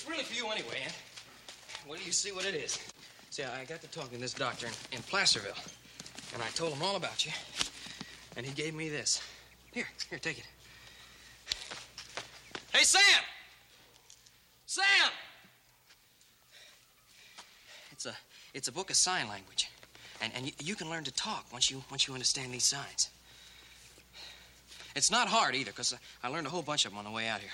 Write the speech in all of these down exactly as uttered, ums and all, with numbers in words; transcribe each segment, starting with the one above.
It's really for you anyway, Aunt. Wait till you see what it is. See, I got to talking to this doctor in, in Placerville, and I told him all about you, and he gave me this. Here, here, take it. Hey, Sam! Sam! It's a, it's a book of sign language, and, and you, you can learn to talk once you, once you understand these signs. It's not hard either, because I learned a whole bunch of them on the way out here.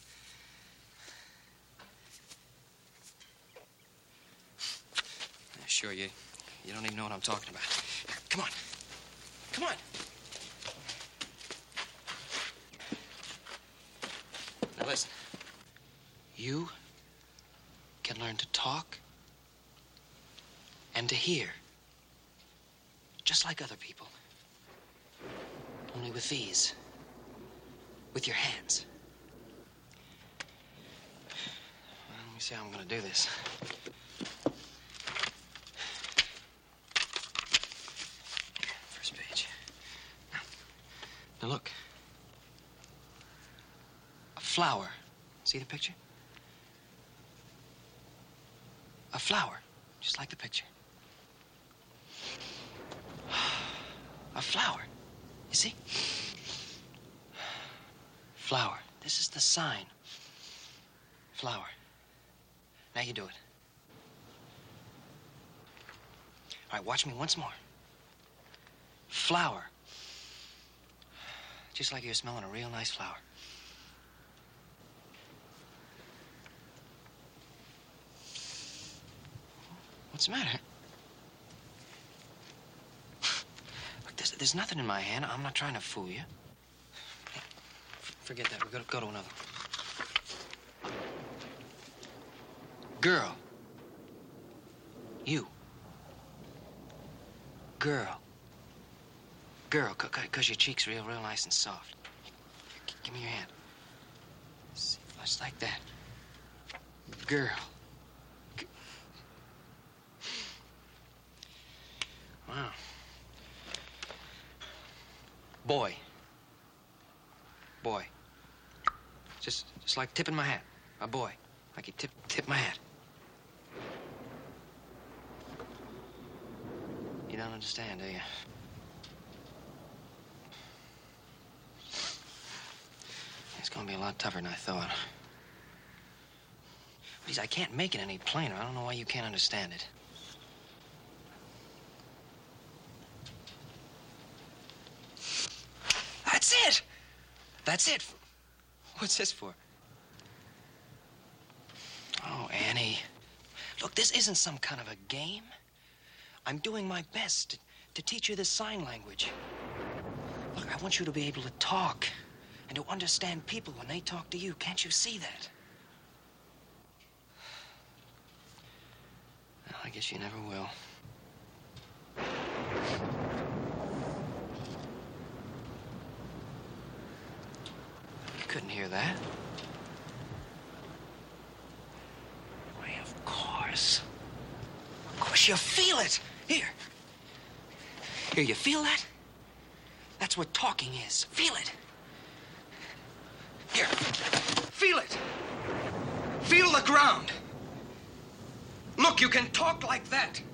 Sure, you, you don't even know what I'm talking about. Here, come on. Come on. Now listen. You can learn to talk and to hear, just like other people. Only with these. With your hands. Well, let me see how I'm going to do this. Now, look. A flower. See the picture? A flower, just like the picture. A flower. You see? Flower. This is the sign. Flower. Now you do it. All right, watch me once more. Flower. Just like you're smelling a real nice flower. What's the matter? Look, there's, there's nothing in my hand. I'm not trying to fool you. Hey, f forget that. We're gonna go to another one. Girl. You. Girl. Girl, because your cheek's real, real nice and soft. Here, give me your hand. See, just like that. Girl. G wow. Boy. Boy. Just, just like tipping my hat. A boy. Like you tip, tip my hat. You don't understand, do you? It's gonna be a lot tougher than I thought. Please, I can't make it any plainer. I don't know why you can't understand it. That's it! That's it. What's this for? Oh, Annie. Look, this isn't some kind of a game. I'm doing my best to, to teach you the sign language. Look, I want you to be able to talk and to understand people when they talk to you. Can't you see that? Well, I guess you never will. You couldn't hear that. Why, of course. Of course you feel it. Here. Here, you feel that? That's what talking is. Feel it. Here. Feel it. Feel the ground. Look, you can talk like that.